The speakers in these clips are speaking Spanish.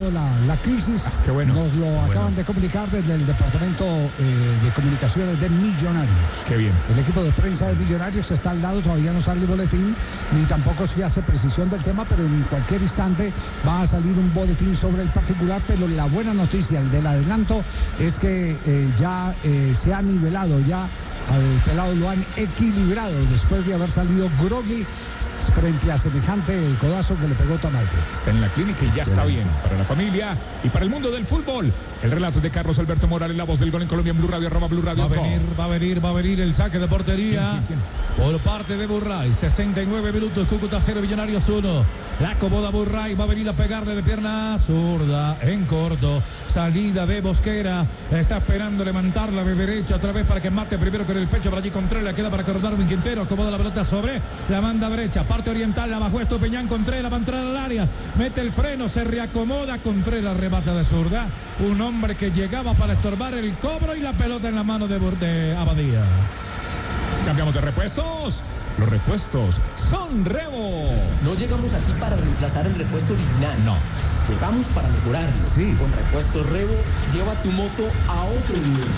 superado la crisis. Qué bueno. Nos lo acaban de comunicar desde el Departamento de Comunicaciones de Millonarios. Qué bien. El equipo de prensa de Millonarios está al lado, todavía no sale el boletín, ni tampoco se hace precisión del tema, pero en cualquier instante va a salir un boletín sobre el particular. Pero la buena noticia, el del adelanto, es que ya se ha nivelado, ya al pelado lo han equilibrado después de haber salido groggy frente a semejante codazo que le pegó Tamayo. Está en la clínica y ya está bien para la familia y para el mundo del fútbol. El relato de Carlos Alberto Morales, la voz del gol en Colombia, en Blue Radio, @Blue Radio. Va a venir el saque de portería. ¿Quién? Por parte de Burray. 69 minutos, Cúcuta 0, Millonarios 1. La acomoda Burray, va a venir a pegarle de pierna zurda en corto. Salida de Bosquera. Está esperando levantarla de derecha otra vez para que mate primero con el pecho. Por allí Contreras, queda para correr un Quintero. Acomoda la pelota sobre la banda derecha. Parte oriental, la bajó Estupiñán. Contreras va a entrar al área. Mete el freno, se reacomoda. Contreras remata de zurda. Un hombre que llegaba para estorbar el cobro y la pelota en la mano de Abadía. Cambiamos de repuestos. Los repuestos son Rebo. No llegamos aquí para reemplazar el repuesto original. No. Llegamos para mejorarlo. Sí. Con Repuestos Rebo, lleva tu moto a otro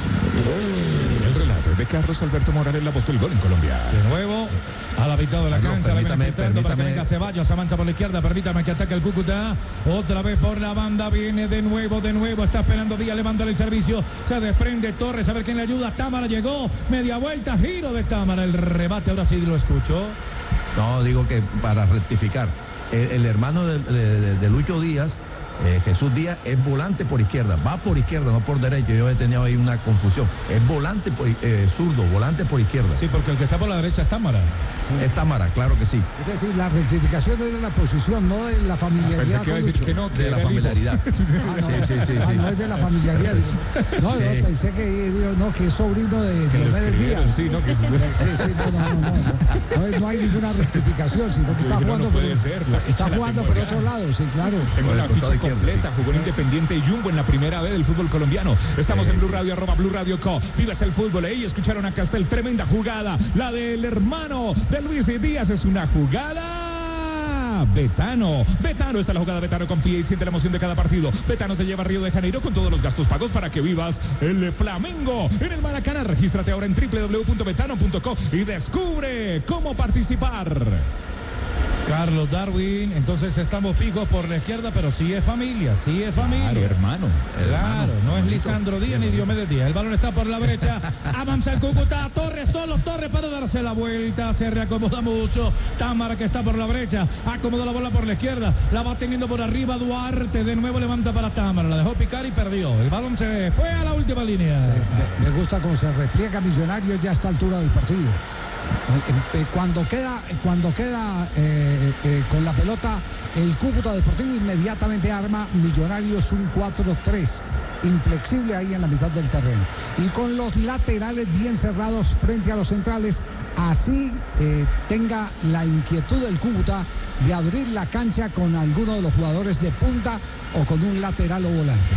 nivel. El relato de Carlos Alberto Morales, la voz del gol en Colombia. De nuevo, a la mitad de la cancha, permítame. para que venga Ceballos, se avanza por la izquierda, permítame que ataque el Cúcuta, otra vez por la banda, viene de nuevo, está esperando Díaz, levanta el servicio, se desprende Torres, a ver quién le ayuda, Támara llegó, media vuelta, giro de Támara, el rebate, ahora sí lo escucho. No, digo que para rectificar, el hermano de Lucho Díaz, Jesús Díaz, es volante por izquierda, va por izquierda, no por derecha. Yo he tenido ahí una confusión. Es volante zurdo, volante por izquierda. Sí, porque el que está por la derecha es Támara. Sí. Es Támara, claro que sí. Es decir, la rectificación es de la posición, no de la familiaridad. Pensé que iba a decir que no, que de la familiaridad. Sí. No es de la familiaridad. No, Sí. no, pensé que es sobrino de Diomedes Díaz. Sí, no, que No hay ninguna rectificación, sino que está jugando por otro lado, sí, claro. Tengo una ficha izquierda, completa, sí. jugó en Independiente y Jumbo en la primera vez del fútbol colombiano. Estamos en Blue Radio, @Blue Radio Co. Vives el fútbol. Y escucharon a Castel, tremenda jugada. La del hermano de Luis Díaz es una jugada. Betano, esta es la jugada. Betano, confía y siente la emoción de cada partido. Betano se lleva a Río de Janeiro con todos los gastos pagos para que vivas el Flamengo en el Maracaná. Regístrate ahora en www.betano.co y descubre cómo participar. Carlos Darwin, entonces estamos fijos por la izquierda, pero sí es familia. Claro, hermano. Claro, no es Lisandro Díaz ni Diomedes Díaz. El balón está por la brecha. Avanza el Cúcuta. Torres solo. Torres para darse la vuelta. Se reacomoda mucho. Támara, que está por la brecha. Acomoda la bola por la izquierda. La va teniendo por arriba Duarte. De nuevo levanta para Támara. La dejó picar y perdió. El balón se fue a la última línea. Me gusta cómo se repliega Millonarios ya a esta altura del partido. Cuando queda con la pelota el Cúcuta Deportivo, inmediatamente arma Millonarios un 4-3 inflexible ahí en la mitad del terreno y con los laterales bien cerrados frente a los centrales, así tenga la inquietud del Cúcuta de abrir la cancha con alguno de los jugadores de punta o con un lateral o volante.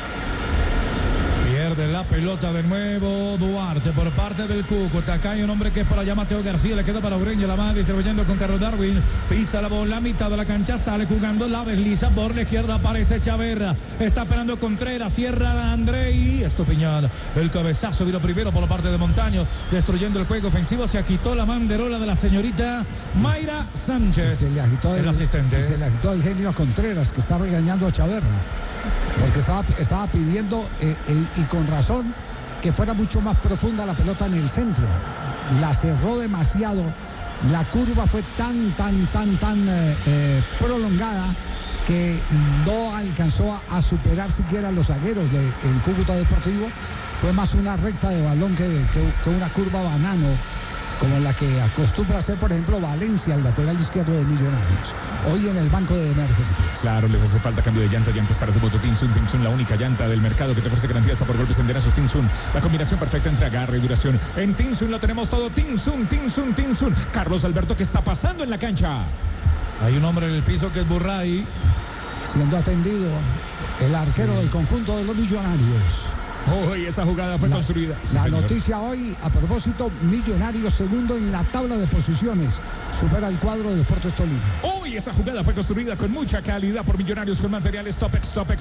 Pierde la pelota de nuevo Duarte por parte del Cúcuta. Acá hay un hombre que es por allá, Mateo García, le queda para Ureña, la va distribuyendo con Carlos Darwin, pisa la bola, mitad de la cancha, sale jugando, la desliza por la izquierda, aparece Chaverra, está esperando Contreras, cierra André y Estupiñán. El cabezazo vino primero por la parte de Montaño, destruyendo el juego ofensivo. Se agitó la banderola de la señorita Mayra Sánchez, se le agitó el asistente. Se le agitó el genio a Contreras, que está regañando a Chaverra, porque estaba pidiendo y con razón que fuera mucho más profunda la pelota en el centro. La cerró demasiado, la curva fue tan prolongada que no alcanzó a superar siquiera los zagueros del Cúcuta Deportivo. Fue más una recta de balón que una curva banano, como la que acostumbra hacer, por ejemplo, Valencia, el lateral izquierdo de Millonarios, hoy en el banco de emergentes. Claro, les hace falta cambio de llantas para tu moto Tinsun, la única llanta del mercado que te ofrece garantía hasta por golpes enterazos. Tinsun, la combinación perfecta entre agarre y duración. En Tinsun lo tenemos todo. Tinsun. Carlos Alberto, ¿qué está pasando en la cancha? Hay un hombre en el piso que es Burray, siendo atendido el arquero del conjunto de los Millonarios. Hoy esa jugada fue construida. Sí, la señor. noticia hoy, a propósito, Millonarios segundo en la tabla de posiciones. Supera el cuadro de Deportes Tolima. Hoy esa jugada fue construida con mucha calidad por Millonarios con materiales Topex.